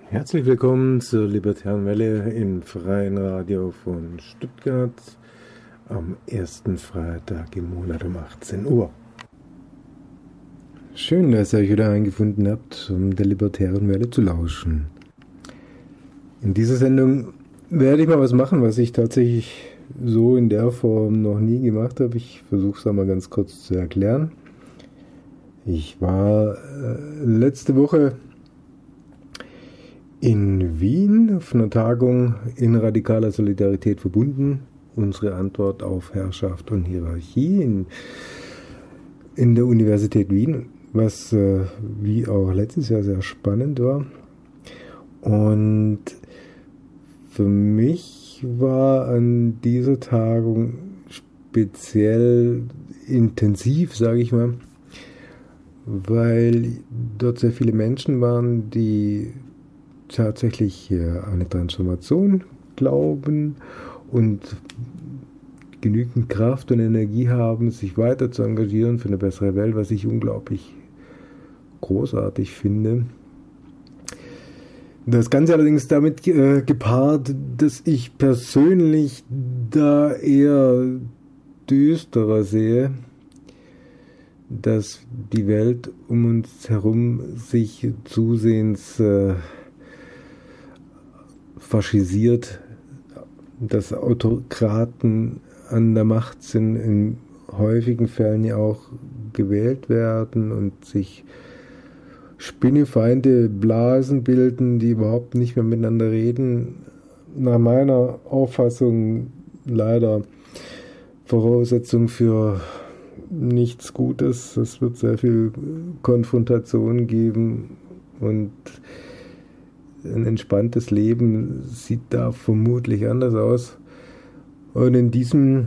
Herzlich willkommen zur Libertären Welle im Freien Radio von Stuttgart am ersten Freitag im Monat um 18 Uhr. Schön, dass ihr euch wieder eingefunden habt, um der Libertären Welle zu lauschen. In dieser Sendung werde ich mal was machen, was ich tatsächlich so in der Form noch nie gemacht habe. Ich versuche es einmal ganz kurz zu erklären. Ich war letzte Woche in Wien auf einer Tagung in radikaler Solidarität verbunden. Unsere Antwort auf Herrschaft und Hierarchie in der Universität Wien, was wie auch letztes Jahr sehr spannend war. Und für mich war an dieser Tagung speziell intensiv, sage ich mal, weil dort sehr viele Menschen waren, die tatsächlich an eine Transformation glauben und genügend Kraft und Energie haben, sich weiter zu engagieren für eine bessere Welt, was ich unglaublich großartig finde. Das Ganze allerdings damit gepaart, dass ich persönlich da eher düsterer sehe, dass die Welt um uns herum sich zusehends faschisiert, dass Autokraten an der Macht sind, in häufigen Fällen ja auch gewählt werden und sich Spinnefeinde Blasen bilden, die überhaupt nicht mehr miteinander reden. Nach meiner Auffassung leider Voraussetzung für nichts Gutes. Es wird sehr viel Konfrontation geben und ein entspanntes Leben sieht da vermutlich anders aus. Und in diesem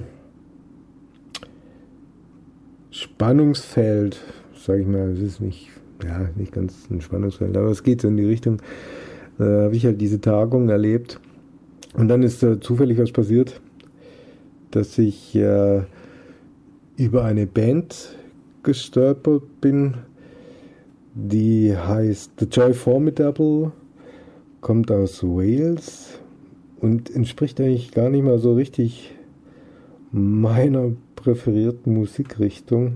Spannungsfeld, sage ich mal, es ist nicht ganz ein Spannungsfeld, aber es geht so in die Richtung, habe ich halt diese Tagung erlebt. Und dann ist zufällig was passiert, dass ich über eine Band gestolpert bin, die heißt The Joy Formidable, kommt aus Wales und entspricht eigentlich gar nicht mal so richtig meiner präferierten Musikrichtung.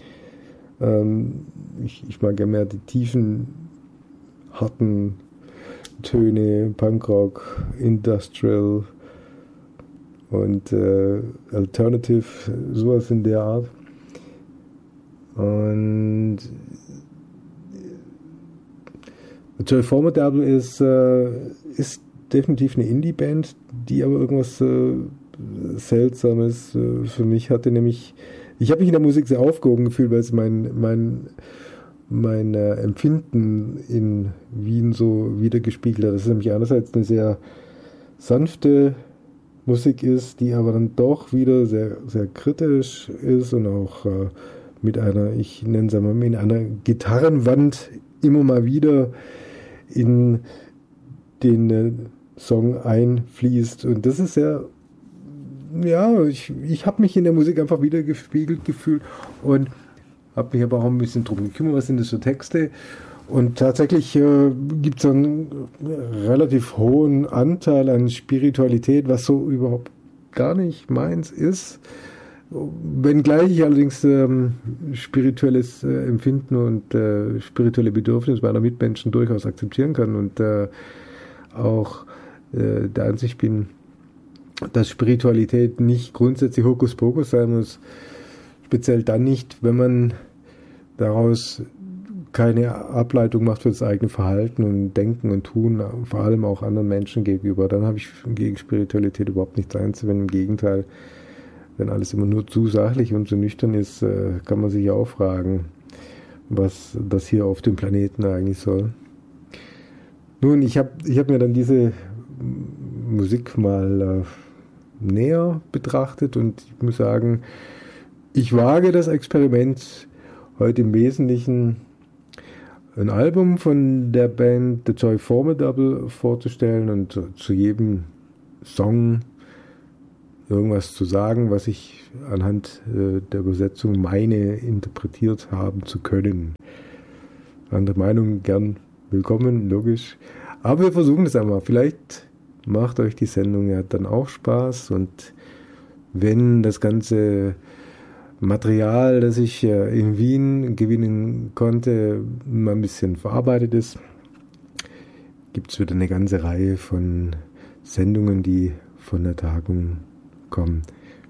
Ich mag ja mehr die tiefen, harten Töne, Punkrock, Industrial und Alternative, sowas in der Art. Und Joy Formidable ist definitiv eine Indie-Band, die aber irgendwas Seltsames für mich hatte, nämlich ich habe mich in der Musik sehr aufgehoben gefühlt, weil es mein Empfinden in Wien so wiedergespiegelt hat. Das ist nämlich einerseits eine sehr sanfte Musik ist, die aber dann doch wieder sehr, sehr kritisch ist und auch mit einer, ich nenne es einmal, in einer Gitarrenwand immer mal wieder in den Song einfließt. Und das ist sehr, ja, ich habe mich in der Musik einfach wieder gespiegelt gefühlt und habe mich aber auch ein bisschen drum gekümmert, was sind das für Texte. Und tatsächlich gibt es einen relativ hohen Anteil an Spiritualität, was so überhaupt gar nicht meins ist. Wenngleich ich allerdings spirituelles Empfinden und spirituelle Bedürfnisse meiner Mitmenschen durchaus akzeptieren kann und auch der Ansicht bin, dass Spiritualität nicht grundsätzlich Hokuspokus sein muss. Speziell dann nicht, wenn man daraus keine Ableitung macht für das eigene Verhalten und Denken und Tun, vor allem auch anderen Menschen gegenüber. Dann habe ich gegen Spiritualität überhaupt nichts einzuwenden. Im Gegenteil, wenn alles immer nur zu sachlich und zu nüchtern ist, kann man sich auch fragen, was das hier auf dem Planeten eigentlich soll. Nun, ich hab mir dann diese Musik mal näher betrachtet und ich muss sagen, ich wage das Experiment, heute im Wesentlichen ein Album von der Band The Joy Formidable vorzustellen und zu jedem Song irgendwas zu sagen, was ich anhand der Übersetzung meine, interpretiert haben zu können. Andere Meinungen gern willkommen, logisch. Aber wir versuchen das einmal. Vielleicht macht euch die Sendung ja dann auch Spaß und wenn das ganze Material, das ich in Wien gewinnen konnte, mal ein bisschen verarbeitet ist, gibt es wieder eine ganze Reihe von Sendungen, die von der Tagung kommen.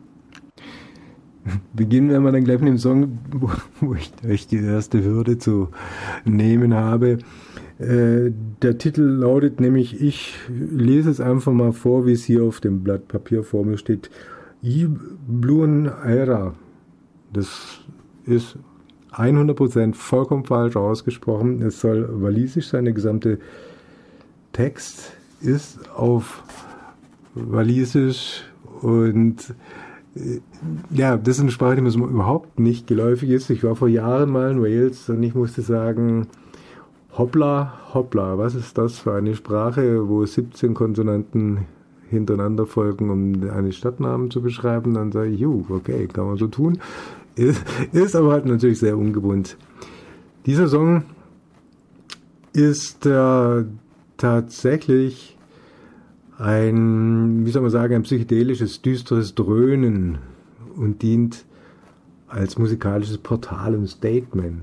Beginnen wir mal dann gleich mit dem Song, wo ich euch die erste Hürde zu nehmen habe. Der Titel lautet nämlich, ich lese es einfach mal vor, wie es hier auf dem Blatt Papier vor mir steht. I Bluen Era. Das ist 100% vollkommen falsch ausgesprochen. Es soll walisisch sein. Der gesamte Text ist auf walisisch und ja, das ist eine Sprache, die mir so überhaupt nicht geläufig ist. Ich war vor Jahren mal in Wales und ich musste sagen, hoppla, hoppla, was ist das für eine Sprache, wo 17 Konsonanten hintereinander folgen, um einen Stadtnamen zu beschreiben? Dann sage ich, okay, kann man so tun. Ist aber halt natürlich sehr ungewohnt. Dieser Song ist tatsächlich ein, wie soll man sagen, ein psychedelisches, düsteres Dröhnen und dient als musikalisches Portal und Statement.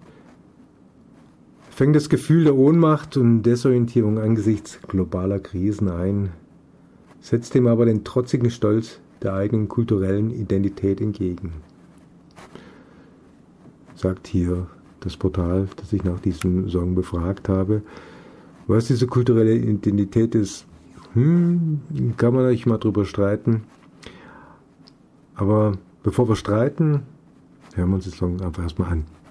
Fängt das Gefühl der Ohnmacht und Desorientierung angesichts globaler Krisen ein, setzt dem aber den trotzigen Stolz der eigenen kulturellen Identität entgegen. Sagt hier das Portal, das ich nach diesem Song befragt habe. Was diese kulturelle Identität ist, kann man euch mal drüber streiten. Aber bevor wir streiten, hören wir uns den Song einfach erstmal an.